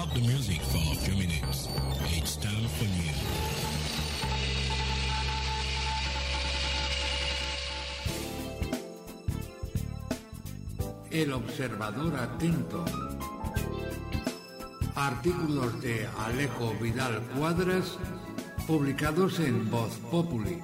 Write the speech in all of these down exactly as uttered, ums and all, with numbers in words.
Stop the music for a few minutes. It's time for news. El Observador Atento. Artículos de Alejo Vidal Cuadras, publicados en Voz Populi.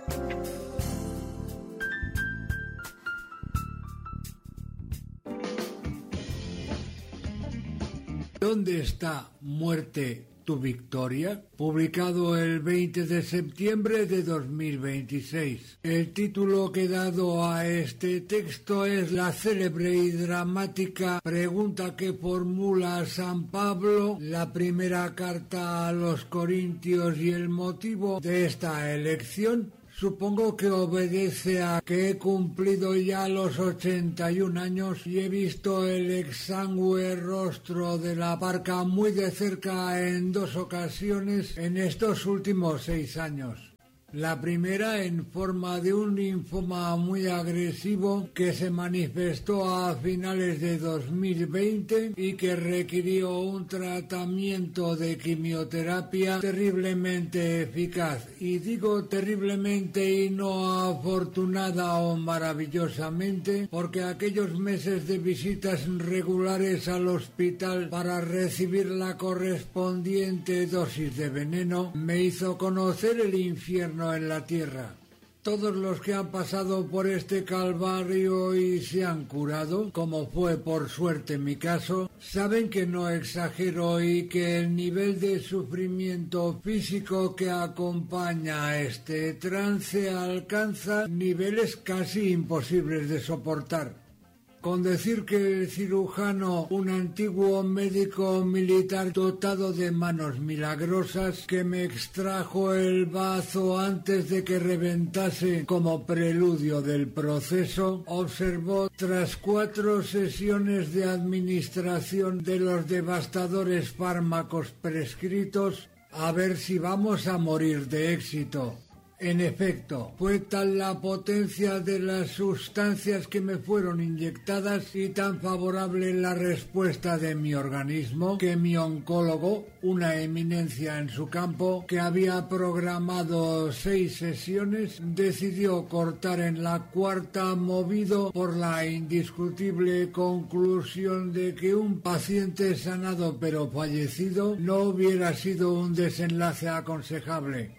¿Dónde está, muerte, tu victoria? Publicado el veinte de septiembre de dos mil veintiséis. El título que he dado a este texto es la célebre y dramática pregunta que formula San Pablo, la primera carta a los Corintios, y el motivo de esta elección. Supongo que obedece a que he cumplido ya los ochenta y un años y he visto el exangüe rostro de la parca muy de cerca en dos ocasiones en estos últimos seis años. La primera en forma de un linfoma muy agresivo que se manifestó a finales de dos mil veinte y que requirió un tratamiento de quimioterapia terriblemente eficaz. Y digo terriblemente y no afortunada o maravillosamente, porque aquellos meses de visitas regulares al hospital para recibir la correspondiente dosis de veneno me hizo conocer el infierno en la tierra. Todos los que han pasado por este calvario y se han curado, como fue por suerte mi caso, saben que no exagero y que el nivel de sufrimiento físico que acompaña a este trance alcanza niveles casi imposibles de soportar. Con decir que el cirujano, un antiguo médico militar dotado de manos milagrosas, que me extrajo el bazo antes de que reventase como preludio del proceso, observó tras cuatro sesiones de administración de los devastadores fármacos prescritos, a ver si vamos a morir de éxito. En efecto, fue tal la potencia de las sustancias que me fueron inyectadas y tan favorable la respuesta de mi organismo que mi oncólogo, una eminencia en su campo, que había programado seis sesiones, decidió cortar en la cuarta movido por la indiscutible conclusión de que un paciente sanado pero fallecido no hubiera sido un desenlace aconsejable.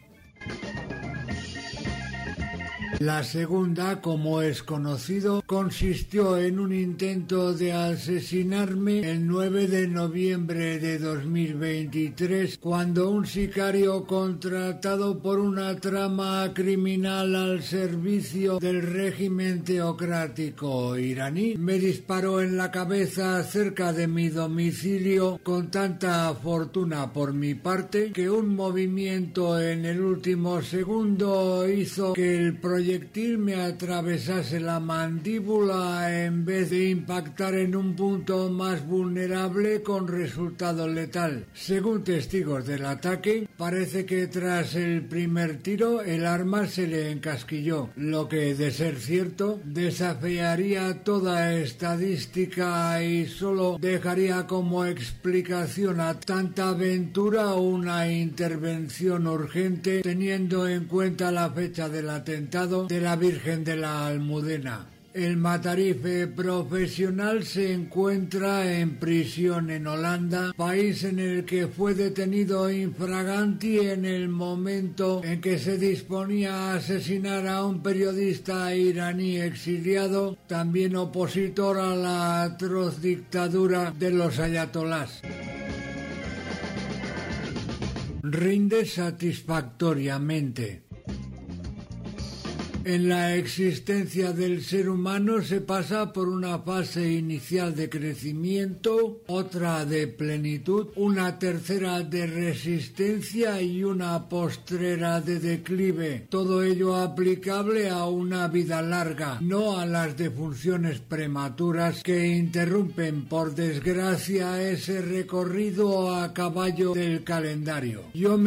La segunda, como es conocido, consistió en un intento de asesinarme el nueve de noviembre de dos mil veintitrés, cuando un sicario contratado por una trama criminal al servicio del régimen teocrático iraní me disparó en la cabeza cerca de mi domicilio con tanta fortuna por mi parte que un movimiento en el último segundo hizo que el proyecto El proyectil me atravesase la mandíbula en vez de impactar en un punto más vulnerable con resultado letal. Según testigos del ataque, parece que tras el primer tiro el arma se le encasquilló, lo que, de ser cierto, desafiaría toda estadística y solo dejaría como explicación a tanta aventura una intervención urgente teniendo en cuenta la fecha del atentado de la Virgen de la Almudena. El matarife profesional se encuentra en prisión en Holanda, país en el que fue detenido infraganti en el momento en que se disponía a asesinar a un periodista iraní exiliado, también opositor a la atroz dictadura de los ayatolás. Rinde satisfactoriamente. En la existencia del ser humano se pasa por una fase inicial de crecimiento, otra de plenitud, una tercera de resistencia y una postrera de declive. Todo ello aplicable a una vida larga, no a las defunciones prematuras que interrumpen por desgracia ese recorrido a caballo del calendario. Yo me